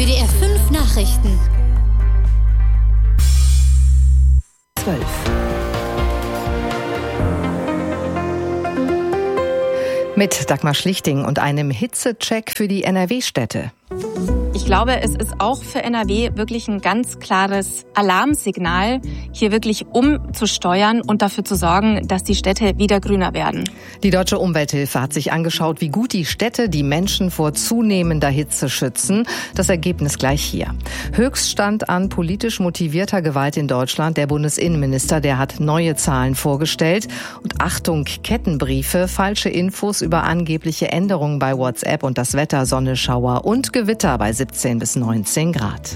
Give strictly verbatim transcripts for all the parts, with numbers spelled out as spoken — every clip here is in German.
W D R fünf Nachrichten. zwölf. Mit Dagmar Schlichting und einem Hitzecheck für die N R W-Städte. Ich glaube, es ist auch für N R W wirklich ein ganz klares Alarmsignal, hier wirklich umzusteuern und dafür zu sorgen, dass die Städte wieder grüner werden. Die Deutsche Umwelthilfe hat sich angeschaut, wie gut die Städte die Menschen vor zunehmender Hitze schützen. Das Ergebnis gleich hier. Höchststand an politisch motivierter Gewalt in Deutschland. Der Bundesinnenminister, der hat neue Zahlen vorgestellt. Und Achtung, Kettenbriefe, falsche Infos über angebliche Änderungen bei WhatsApp und das Wetter, Sonne, Schauer und Gewitter bei siebzehn bis neunzehn Grad.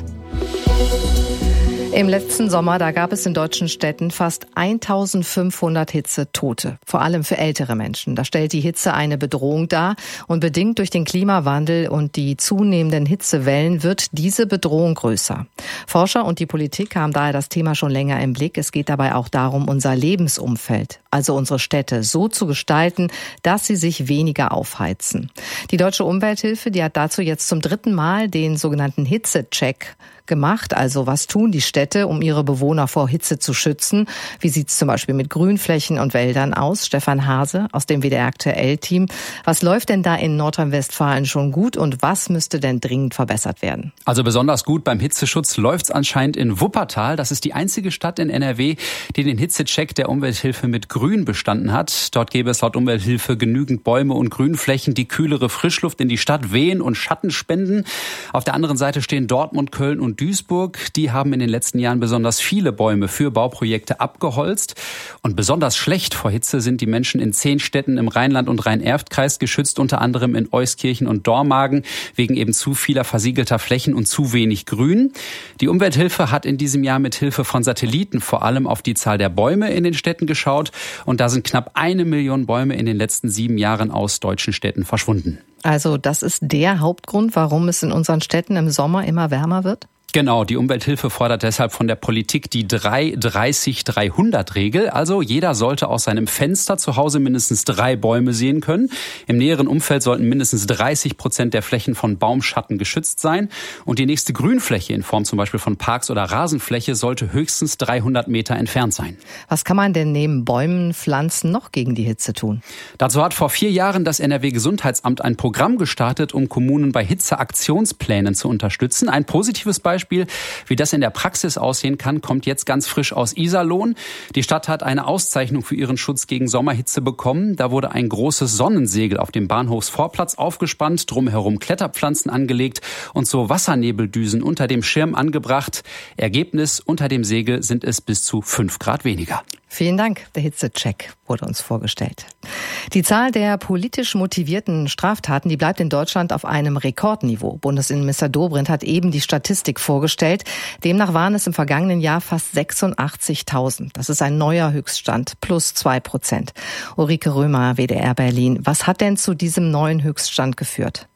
Im letzten Sommer, da gab es in deutschen Städten fast eintausendfünfhundert Hitzetote, vor allem für ältere Menschen. Da stellt die Hitze eine Bedrohung dar und bedingt durch den Klimawandel und die zunehmenden Hitzewellen wird diese Bedrohung größer. Forscher und die Politik haben daher das Thema schon länger im Blick. Es geht dabei auch darum, unser Lebensumfeld, also unsere Städte, so zu gestalten, dass sie sich weniger aufheizen. Die Deutsche Umwelthilfe, die hat dazu jetzt zum dritten Mal den sogenannten Hitzecheck gemacht. Also was tun die Städte, um ihre Bewohner vor Hitze zu schützen? Wie sieht es zum Beispiel mit Grünflächen und Wäldern aus? Stefan Hase aus dem W D R Aktuell-Team. Was läuft denn da in Nordrhein-Westfalen schon gut und was müsste denn dringend verbessert werden? Also besonders gut beim Hitzeschutz läuft's anscheinend in Wuppertal. Das ist die einzige Stadt in N R W, die den Hitzecheck der Umwelthilfe mit Grün bestanden hat. Dort gäbe es laut Umwelthilfe genügend Bäume und Grünflächen, die kühlere Frischluft in die Stadt wehen und Schatten spenden. Auf der anderen Seite stehen Dortmund, Köln und Duisburg. Die haben in den letzten Jahren besonders viele Bäume für Bauprojekte abgeholzt. Und besonders schlecht vor Hitze sind die Menschen in zehn Städten im Rheinland- und Rhein-Erft-Kreis geschützt, unter anderem in Euskirchen und Dormagen, wegen eben zu vieler versiegelter Flächen und zu wenig Grün. Die Umwelthilfe hat in diesem Jahr mit Hilfe von Satelliten vor allem auf die Zahl der Bäume in den Städten geschaut. Und da sind knapp eine Million Bäume in den letzten sieben Jahren aus deutschen Städten verschwunden. Also das ist der Hauptgrund, warum es in unseren Städten im Sommer immer wärmer wird? Genau, die Umwelthilfe fordert deshalb von der Politik die drei dreißig dreihundert Regel. Also jeder sollte aus seinem Fenster zu Hause mindestens drei Bäume sehen können. Im näheren Umfeld sollten mindestens dreißig Prozent der Flächen von Baumschatten geschützt sein. Und die nächste Grünfläche in Form zum Beispiel von Parks oder Rasenfläche sollte höchstens dreihundert Meter entfernt sein. Was kann man denn neben Bäumen, Pflanzen noch gegen die Hitze tun? Dazu hat vor vier Jahren das N R W-Gesundheitsamt ein Programm gestartet, um Kommunen bei Hitzeaktionsplänen zu unterstützen. Ein positives Beispiel, wie das in der Praxis aussehen kann, kommt jetzt ganz frisch aus Iserlohn. Die Stadt hat eine Auszeichnung für ihren Schutz gegen Sommerhitze bekommen. Da wurde ein großes Sonnensegel auf dem Bahnhofsvorplatz aufgespannt, drumherum Kletterpflanzen angelegt und so Wassernebeldüsen unter dem Schirm angebracht. Ergebnis: unter dem Segel sind es bis zu fünf Grad weniger. Vielen Dank. Der Hitzecheck wurde uns vorgestellt. Die Zahl der politisch motivierten Straftaten, die bleibt in Deutschland auf einem Rekordniveau. Bundesinnenminister Dobrindt hat eben die Statistik vorgestellt. Demnach waren es im vergangenen Jahr fast sechsundachtzigtausend. Das ist ein neuer Höchststand, plus zwei Prozent. Ulrike Römer, W D R Berlin. Was hat denn zu diesem neuen Höchststand geführt?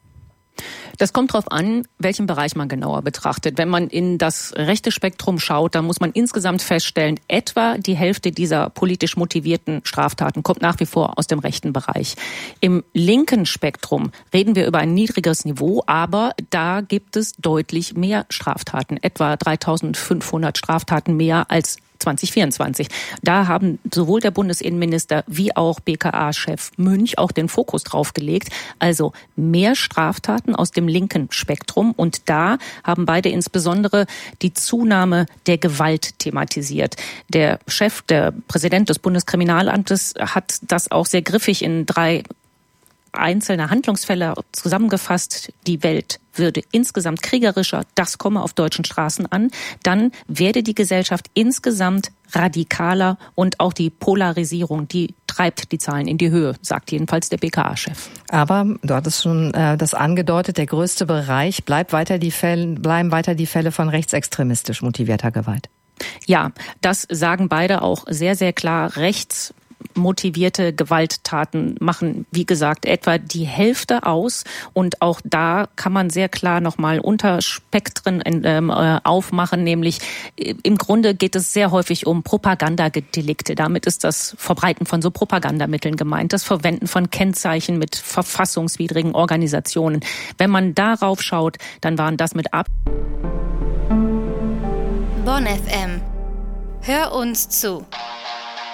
Das kommt darauf an, welchen Bereich man genauer betrachtet. Wenn man in das rechte Spektrum schaut, dann muss man insgesamt feststellen, etwa die Hälfte dieser politisch motivierten Straftaten kommt nach wie vor aus dem rechten Bereich. Im linken Spektrum reden wir über ein niedrigeres Niveau, aber da gibt es deutlich mehr Straftaten, etwa dreitausendfünfhundert Straftaten mehr als zwanzig vierundzwanzig. Da haben sowohl der Bundesinnenminister wie auch B K A-Chef Münch auch den Fokus drauf gelegt. Also mehr Straftaten aus dem linken Spektrum. Und da haben beide insbesondere die Zunahme der Gewalt thematisiert. Der Chef, der Präsident des Bundeskriminalamtes, hat das auch sehr griffig in drei einzelne Handlungsfälle zusammengefasst. Die Welt würde insgesamt kriegerischer, das komme auf deutschen Straßen an. Dann werde die Gesellschaft insgesamt radikaler und auch die Polarisierung, die treibt die Zahlen in die Höhe, sagt jedenfalls der B K A-Chef. Aber du hattest schon äh, das angedeutet, der größte Bereich bleibt weiter die Fälle, bleiben weiter die Fälle von rechtsextremistisch motivierter Gewalt. Ja, das sagen beide auch sehr, sehr klar. Rechts motivierte Gewalttaten machen, wie gesagt, etwa die Hälfte aus. Und auch da kann man sehr klar nochmal Unterspektren ähm, aufmachen, nämlich im Grunde geht es sehr häufig um Propagandadelikte. Damit ist das Verbreiten von so Propagandamitteln gemeint, das Verwenden von Kennzeichen mit verfassungswidrigen Organisationen. Wenn man darauf schaut, dann waren das mit ab. Bonn F M. Hör uns zu.